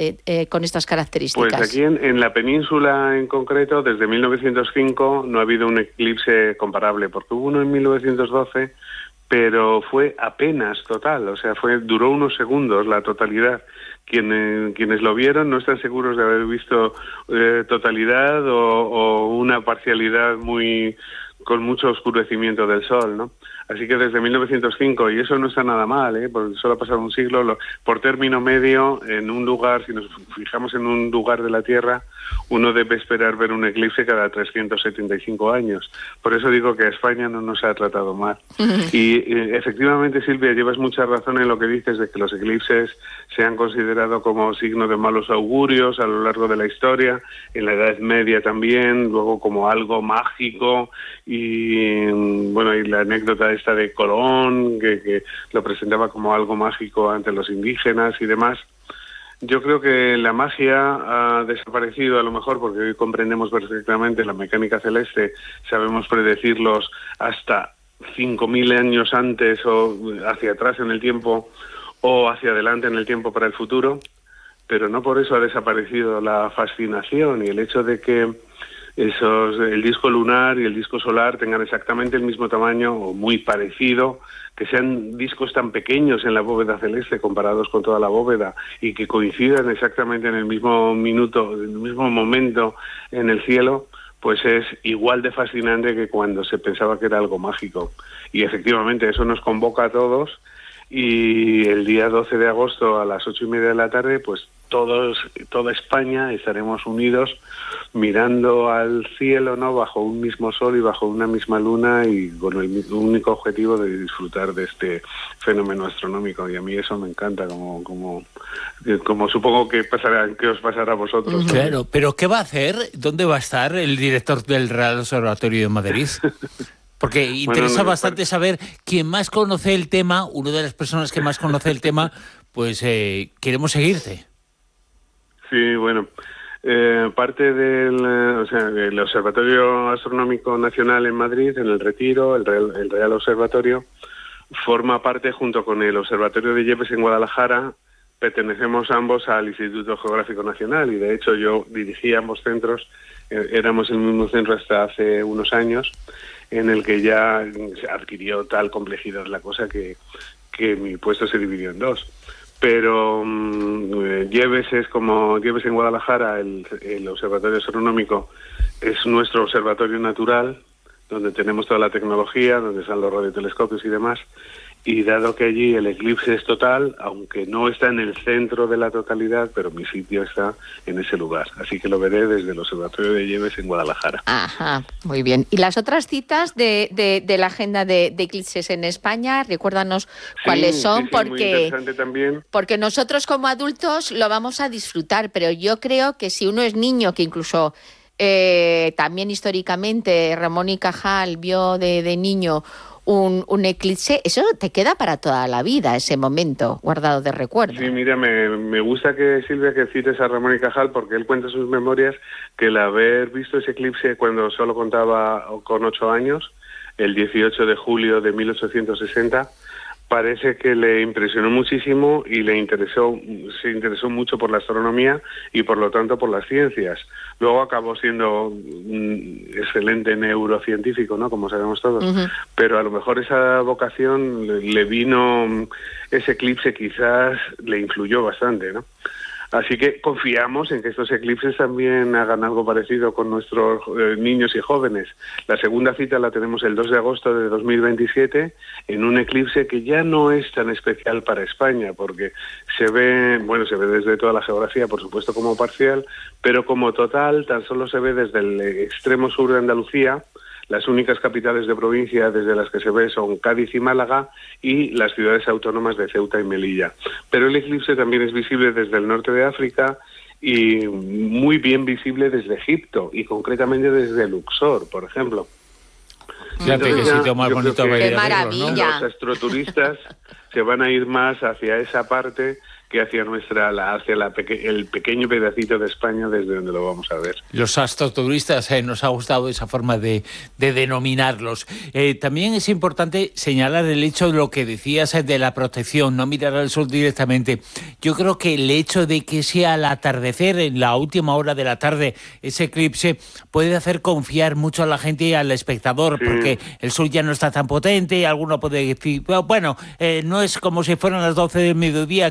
con estas características? Pues aquí en la península en concreto, desde 1905 no ha habido un eclipse comparable, porque hubo uno en 1912, pero fue apenas total, o sea, duró unos segundos la totalidad. Quienes lo vieron no están seguros de haber visto totalidad o una parcialidad con mucho oscurecimiento del sol, ¿no? Así que desde 1905, y eso no está nada mal, porque solo ha pasado un siglo, por término medio, en un lugar, si nos fijamos en un lugar de la Tierra, uno debe esperar ver un eclipse cada 375 años. Por eso digo que a España no nos ha tratado mal. Y efectivamente, Silvia, llevas mucha razón en lo que dices de que los eclipses se han considerado como signo de malos augurios a lo largo de la historia, en la Edad Media también, luego como algo mágico, y bueno, y la anécdota esta de Colón, que lo presentaba como algo mágico ante los indígenas y demás. Yo creo que la magia ha desaparecido a lo mejor porque hoy comprendemos perfectamente la mecánica celeste, sabemos predecirlos hasta 5.000 años antes o hacia atrás en el tiempo o hacia adelante en el tiempo para el futuro, pero no por eso ha desaparecido la fascinación y el hecho de que el disco lunar y el disco solar tengan exactamente el mismo tamaño o muy parecido, que sean discos tan pequeños en la bóveda celeste comparados con toda la bóveda y que coincidan exactamente en el mismo minuto, en el mismo momento en el cielo, pues es igual de fascinante que cuando se pensaba que era algo mágico. Y efectivamente eso nos convoca a todos, y el día 12 de agosto a las 8:30 de la tarde, pues toda España estaremos unidos mirando al cielo, ¿no?, bajo un mismo sol y bajo una misma luna, y con el único objetivo de disfrutar de este fenómeno astronómico. Y a mí eso me encanta, como supongo que os pasará a vosotros. Claro, pero ¿qué va a hacer? ¿Dónde va a estar el director del Real Observatorio de Madrid? Porque interesa bastante saber quién más conoce el tema, una de las personas que más conoce el tema, pues queremos seguirte. Sí, bueno, parte del Observatorio Astronómico Nacional en Madrid, en el Retiro, el Real Observatorio, forma parte junto con el Observatorio de Yepes en Guadalajara. Pertenecemos ambos al Instituto Geográfico Nacional y de hecho yo dirigí ambos centros, éramos el mismo centro hasta hace unos años, en el que ya se adquirió tal complejidad la cosa que mi puesto se dividió en dos. Pero Yepes en Guadalajara, el Observatorio Astronómico, es nuestro observatorio natural, donde tenemos toda la tecnología, donde están los radiotelescopios y demás. Y dado que allí el eclipse es total, aunque no está en el centro de la totalidad, pero mi sitio está en ese lugar. Así que lo veré desde el Observatorio de Yepes en Guadalajara. Ajá, muy bien. ¿Y las otras citas de la agenda de eclipses en España? Recuérdanos cuáles son, porque muy interesante también. Porque nosotros como adultos lo vamos a disfrutar, pero yo creo que si uno es niño, que incluso también históricamente Ramón y Cajal vio de niño un eclipse, eso te queda para toda la vida, ese momento guardado de recuerdo. Sí, mira, me gusta que, Silvia, que cites a Ramón y Cajal, porque él cuenta en sus memorias que el haber visto ese eclipse cuando solo contaba con 8 años, el 18 de julio de 1860, parece que le impresionó muchísimo y se interesó mucho por la astronomía y por lo tanto por las ciencias. Luego acabó siendo un excelente neurocientífico, ¿no?, como sabemos todos. Uh-huh. Pero a lo mejor esa vocación le vino, ese eclipse quizás le influyó bastante, ¿no? Así que confiamos en que estos eclipses también hagan algo parecido con nuestros niños y jóvenes. La segunda cita la tenemos el 2 de agosto de 2027 en un eclipse que ya no es tan especial para España, porque se ve desde toda la geografía, por supuesto, como parcial, pero como total tan solo se ve desde el extremo sur de Andalucía. Las únicas capitales de provincia desde las que se ve son Cádiz y Málaga, y las ciudades autónomas de Ceuta y Melilla. Pero el eclipse también es visible desde el norte de África y muy bien visible desde Egipto, y concretamente desde Luxor, por ejemplo. Fíjate qué sitio más bonito. ¡Qué maravilla! Los astroturistas se van a ir más hacia esa parte hacia el pequeño pedacito de España desde donde lo vamos a ver. Los astroturistas, nos ha gustado esa forma de denominarlos. También es importante señalar el hecho de lo que decías de la protección, no mirar al sol directamente. Yo creo que el hecho de que sea al atardecer, en la última hora de la tarde, ese eclipse, puede hacer confiar mucho a la gente y al espectador, sí, porque el sol ya no está tan potente, y alguno puede decir, bueno, no es como si fueran las 12 del mediodía,